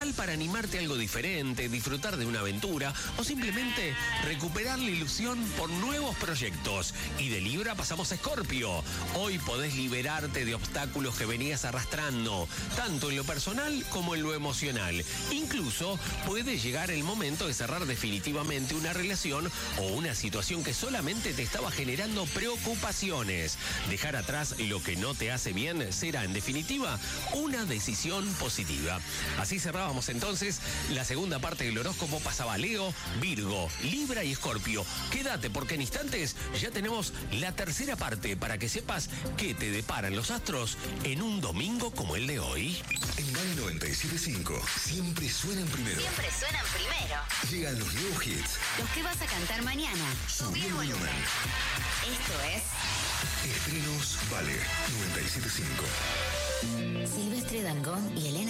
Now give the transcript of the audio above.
ideal para animarte a algo diferente, disfrutar de una aventura o simplemente recuperar la ilusión por nuevos proyectos. Y de Libra pasamos a Escorpio. Hoy podés liberarte de obstáculos que venías arrastrando, tanto en lo personal como en lo emocional. Incluso puede llegar el momento de cerrar definitivamente una relación o una situación que solamente te estaba generando preocupaciones. Dejar atrás lo que no te hace bien será, en definitiva, una decisión positiva. Así cerrábamos entonces la segunda parte del horóscopo. Pasaba Leo, Virgo, Libra y Escorpio. Quédate porque en instantes ya tenemos la tercera parte para que sepas qué te deparan los astros en un domingo como el de hoy. En Gal 97.5 siempre suenan primero. Siempre suenan primero. Llegan los nuevos hits. Los que vas a cantar mañana. Subí el volumen. Esto es Estrenos Vale 97.5. Silvestre Dangond y Elena